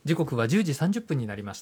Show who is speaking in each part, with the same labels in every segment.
Speaker 1: 時刻は10時30分になりました。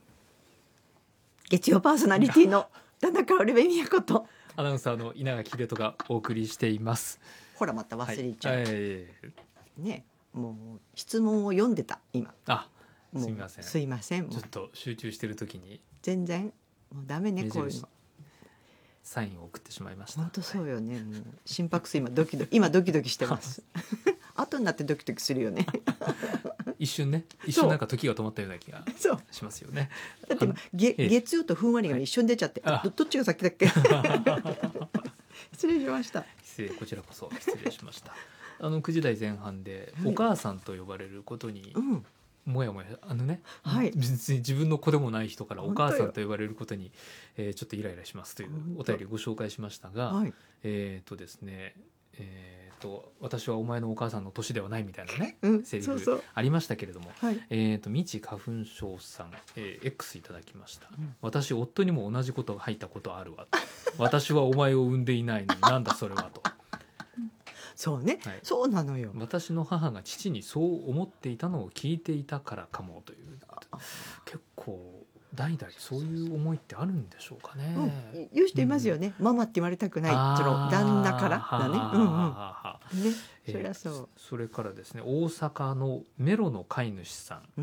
Speaker 2: 月曜パーソナリティの田中織部美也と
Speaker 1: アナウンサーの稲垣秀人がお送りしています。
Speaker 2: ほらまた忘れちゃう、
Speaker 1: はい
Speaker 2: ね、もう質問を読んでた今。
Speaker 1: すみません。
Speaker 2: すいません。
Speaker 1: ちょっと集中している時に
Speaker 2: 全然もうダメね、こういうの
Speaker 1: サインを送ってしまいました。
Speaker 2: 本当そうよね。もう心拍数今ドキドキしてます後になってドキドキするよね
Speaker 1: 一瞬なんか時が止まったような気がしますよね。
Speaker 2: だって今月曜とふんわりが一緒に出ちゃって、どっちが先だっけ失礼しました。
Speaker 1: こちらこそ失礼しました9時台前半でお母さんと呼ばれることに、もやもや別に自分の子でもない人からお母さんと呼ばれることに、ちょっとイライラしますというお便りをご紹介しましたが、ですね、私はお前のお母さんの年ではないみたいなね、セリフありましたけれども、未知花粉症さん、X いただきました、私夫にも同じことが入ったことあるわ私はお前を産んでいないのになんだそれはと
Speaker 2: そうね、そうなのよ。
Speaker 1: 私の母が父にそう思っていたのを聞いていたからかもという、結構代々そういう思いってあるんでしょうかね。
Speaker 2: 言う人いますよね、ママって言われたくない、その旦那からだね。そりゃそう。
Speaker 1: それからですね、大阪のメロの飼い主さん、